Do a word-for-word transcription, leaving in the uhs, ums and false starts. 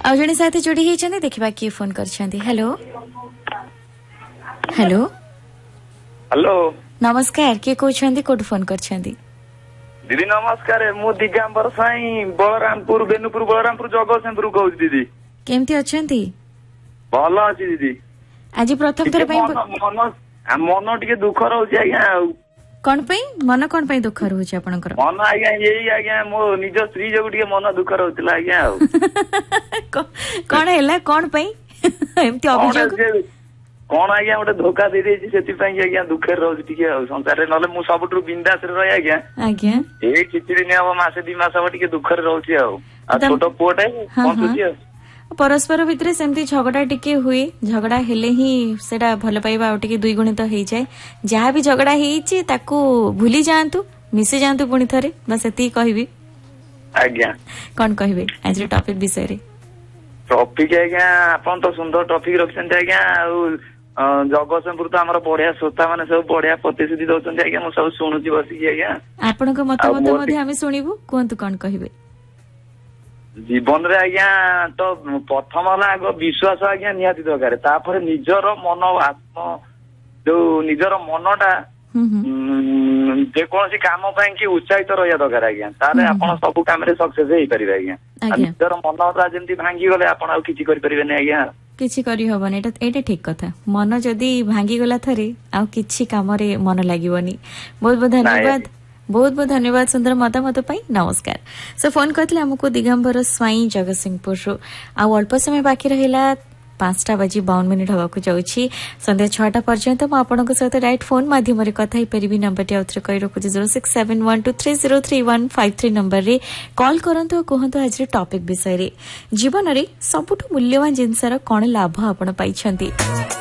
ଆଉ ଜଣେ ସାଥୀ ଯୋଡି ହେଇଛନ୍ତି ଦେଖିବା କିଏ ଫୋନ କରିଛନ୍ତି। ହ୍ୟାଲୋ ହ୍ୟାଲୋ ହ୍ୟାଲୋ ନମସ୍କାର, କିଏ କହୁଛନ୍ତି, କୋଉଠୁ ଫୋନ କରିଛନ୍ତି? दीदी नमस्कार मु दिगंबर साई बलरामपुर बेनुपुर बलरामपुर जगतसिंहपुर कहूँ दीदी। केमती अच्छी? भल अच्छी दीदी। आज प्रथम थर मन मन टे दुख रोचे आज्ञा। कौन पे मन कौन पे दुख रोचे आपनकर? मन आज्ञा यही आज्ञा मो निज स्त्री जो टे मन दुख रोचला आज्ञा। कौन है कौन पे एमती अभियोग कौन आज्ञा गोटे धोखा दे देछि सेति पई आज्ञा दुखे रोज टिके संसार रे नले मु सबटु बिंदास रे रही आज्ञा। आज्ञा ए किछि दिन अब मासे दि मास अब टिके दुख रे रहउछि आ आ छोट पुओटे पहुंचुछि आ परस्पर भितर सेमती झगड़ा टिके हुए, झगड़ा हेले ही सेटा भल पाइबा आ टिके दुई गुणित हो जाए। जहाँ भी झगड़ा हेछि ताकू भूली जांतु, मिसे जांतु पुणी थरे, बस एति कहबी। आज्ञा कोन कहबे आज टॉपिक विषय रे? टॉपिक आज्ञा आपन तो सुंदर टॉपिक रखछन आज्ञा। आ जगतसिंहपुर तो हमर बढ़िया श्रोता माने सब बढ़िया प्रतिश्रुति दउछन आज्ञा। मु सब सुनुछि बसिकी आज्ञा। आपन को मतमत मध्ये हम सुनिबु, कोंतु कोन कहबे? जीवन रे आज्ञा तो प्रथम हला आगो विश्वास आज्ञा निहाती दरकार, तापर निजर मन आत्म जो निजर मनटा जे कोनसी काम पई कि उत्साहित रहिया दरकार आज्ञा। ताले आपण सब काम रे सक्सेस हेई परिबे आज्ञा। निजर मनटा जेंति भांगी गले आपण आ किछि करि परिबे नै आज्ञा। किछि करि हबनी, एटा एटा ठीक कथा। मन जदी भांगी गला थरे आ किछि काम रे मन लागिवनी। बहुत बहुत धन्यवाद, बहुत बहुत धन्यवाद सुंदर मतामत पाई। नमस्कार। सो फोन करथिले हमको दिगंबर स्वाई जगतसिंहपुर। आ अल्प समय बाकी रहिला पांचटा बजी बावन मिनिट हवा को जाउछि। संध्या छटा पर्यंत मु आपनक सहित डायरेक्ट फोन माध्यम रे कथा ही परिबी। नंबर टे आउथरे कहि रखुछि zero six seven one two three zero three one five three number रे कॉल करंतु, कहंतु आज रे टॉपिक विषय रे। जीवन रे सबुठु मूल्यवान जिंसर कोन लाभ आपण पाइछंती?